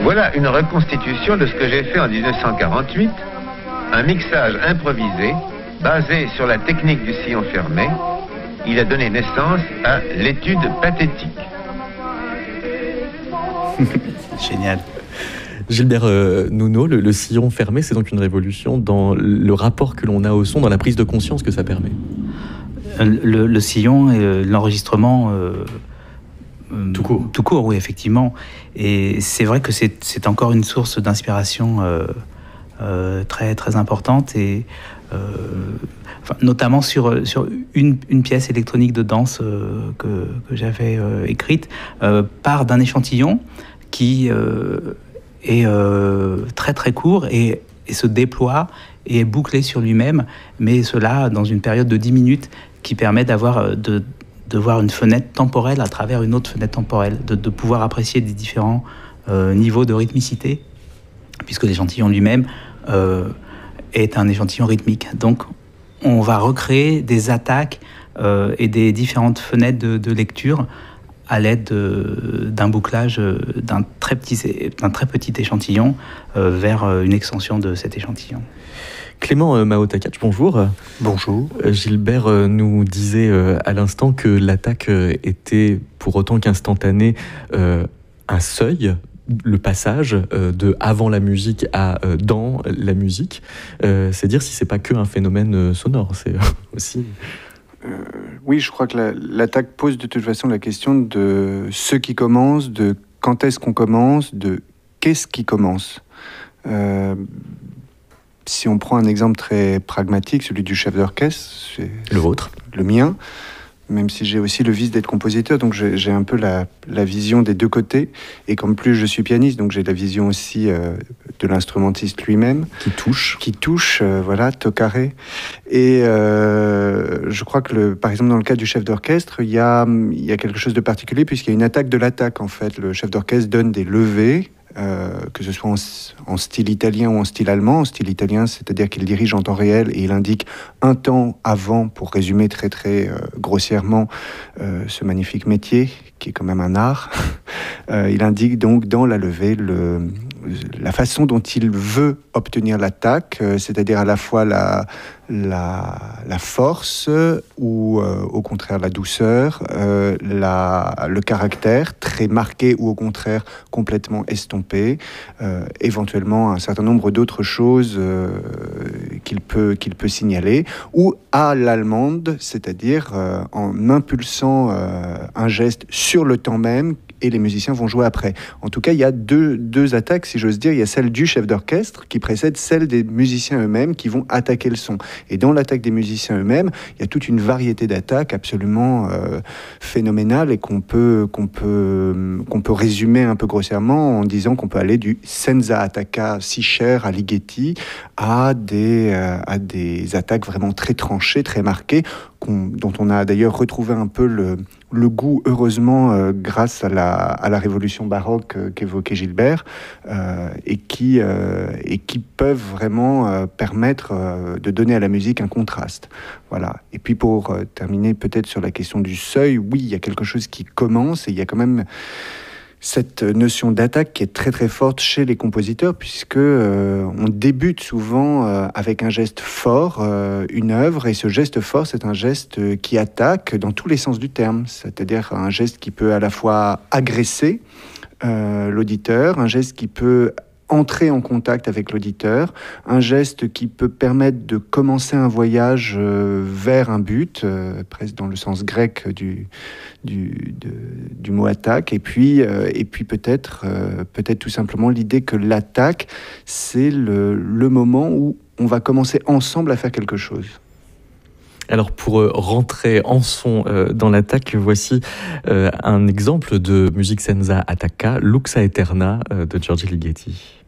Voilà une reconstitution de ce que j'ai fait en 1948, un mixage improvisé basé sur la technique du sillon fermé. Il a donné naissance à l'étude pathétique. Génial. Gilbert Nuno, le sillon fermé, c'est donc une révolution dans le rapport que l'on a au son, dans la prise de conscience que ça permet. Le sillon et l'enregistrement... Tout court, oui, effectivement. Et c'est vrai que c'est encore une source d'inspiration très, très importante, et notamment sur une pièce électronique de danse que j'avais écrite, part d'un échantillon qui est très très court et se déploie et est bouclé sur lui-même, mais cela dans une période de 10 minutes qui permet de voir une fenêtre temporelle à travers une autre fenêtre temporelle, de pouvoir apprécier des différents niveaux de rythmicité, puisque l'échantillon lui-même est un échantillon rythmique. Donc on va recréer des attaques et des différentes fenêtres de lecture à l'aide d'un bouclage d'un très petit échantillon vers une extension de cet échantillon. Clément Mahotakac, bonjour. Bonjour. Gilbert nous disait à l'instant que l'attaque était, pour autant qu'instantané, un seuil, le passage de avant la musique à dans la musique. C'est dire si c'est pas que un phénomène sonore, c'est aussi... Oui, je crois que l'attaque pose de toute façon la question de ce qui commence, de quand est-ce qu'on commence, de qu'est-ce qui commence. Si on prend un exemple très pragmatique, celui du chef d'orchestre, c'est le vôtre, le mien, même si j'ai aussi le vice d'être compositeur, donc j'ai un peu la vision des deux côtés, et comme plus je suis pianiste, donc j'ai la vision aussi de l'instrumentiste lui-même. Qui touche, voilà, tocaré. Et je crois que, par exemple, dans le cas du chef d'orchestre, il y a quelque chose de particulier, puisqu'il y a une attaque de l'attaque, en fait. Le chef d'orchestre donne des levées, que ce soit en style italien ou en style allemand. En style italien, c'est-à-dire qu'il dirige en temps réel et il indique un temps avant, pour résumer très très grossièrement ce magnifique métier, qui est quand même un art. Il indique donc dans la levée la façon dont il veut obtenir l'attaque, c'est-à-dire à la fois la force ou au contraire la douceur, le caractère très marqué ou au contraire complètement estompé, éventuellement un certain nombre d'autres choses qu'il peut signaler, ou à l'allemande, c'est-à-dire en impulsant un geste sur le temps même, et les musiciens vont jouer après. En tout cas, il y a deux attaques, si j'ose dire. Il y a celle du chef d'orchestre qui précède celle des musiciens eux-mêmes qui vont attaquer le son. Et dans l'attaque des musiciens eux-mêmes, il y a toute une variété d'attaques absolument phénoménales et qu'on peut résumer un peu grossièrement en disant qu'on peut aller du senza attacca si cher à Ligeti à des attaques vraiment très tranchées, très marquées, dont on a d'ailleurs retrouvé un peu le goût, heureusement, grâce à la révolution baroque qu'évoquait Gilbert, et qui peuvent vraiment permettre de donner à la musique un contraste. Voilà. Et puis pour terminer peut-être sur la question du seuil, oui, il y a quelque chose qui commence, et il y a quand même cette notion d'attaque qui est très très forte chez les compositeurs, puisque on débute souvent avec un geste fort, une œuvre, et ce geste fort, c'est un geste qui attaque dans tous les sens du terme, c'est-à-dire un geste qui peut à la fois agresser l'auditeur, un geste qui peut entrer en contact avec l'auditeur, un geste qui peut permettre de commencer un voyage vers un but, presque dans le sens grec du mot attaque, et puis peut-être tout simplement l'idée que l'attaque, c'est le moment où on va commencer ensemble à faire quelque chose. Alors pour rentrer en son dans l'attaque, voici un exemple de musique senza attacca, Lux Aeterna de Giorgi Ligeti.